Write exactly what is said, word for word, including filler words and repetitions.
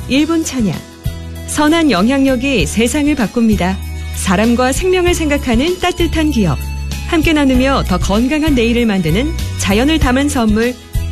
일 분 찬양. 선한 영향력이 세상을 바꿉니다. 사람과 생명을 생각하는 따뜻한 기업. 함께 나누며 더 건강한 내일을 만드는 자연을 담은 선물